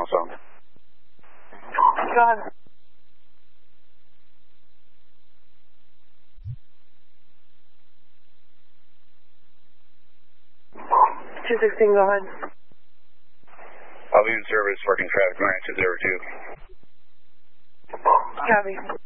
phone. Go ahead. 216, go ahead. I'll leave service, working traffic 9202. Copy.